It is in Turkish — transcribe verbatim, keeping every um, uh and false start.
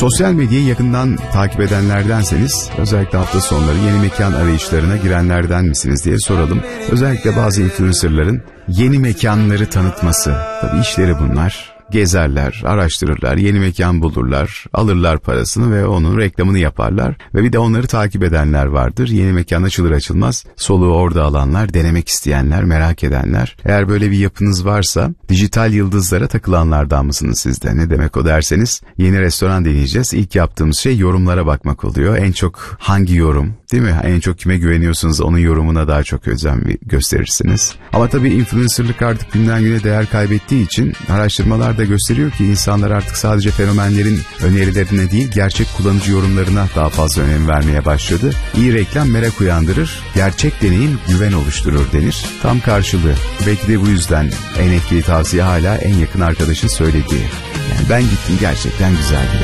Sosyal medyayı yakından takip edenlerdenseniz, özellikle hafta sonları yeni mekan arayışlarına girenlerden misiniz diye soralım. Özellikle bazı influencerların yeni mekanları tanıtması, tabii işleri bunlar. Gezerler, araştırırlar, yeni mekan bulurlar, alırlar parasını ve onun reklamını yaparlar. Ve bir de onları takip edenler vardır. Yeni mekan açılır açılmaz soluğu orada alanlar, denemek isteyenler, merak edenler. Eğer böyle bir yapınız varsa dijital yıldızlara takılanlardan mısınız siz de? Ne demek o derseniz, yeni restoran deneyeceğiz. İlk yaptığımız şey yorumlara bakmak oluyor. En çok hangi yorum, değil mi? En çok kime güveniyorsunuz, onun yorumuna daha çok özen gösterirsiniz. Ama tabii influencerlık artık günden güne değer kaybettiği için araştırmalar da gösteriyor ki insanlar artık sadece fenomenlerin önerilerine değil, gerçek kullanıcı yorumlarına daha fazla önem vermeye başladı. İyi reklam merak uyandırır, gerçek deneyim güven oluşturur denir. Tam karşılığı. Belki de bu yüzden en etkili tavsiye hala en yakın arkadaşın söylediği. Yani ben gittim, gerçekten güzeldi.